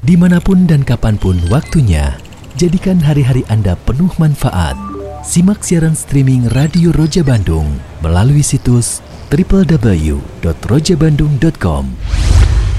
Dimanapun dan kapanpun waktunya, jadikan hari-hari Anda penuh manfaat. Simak siaran streaming Radio Roja Bandung melalui situs www.rojabandung.com.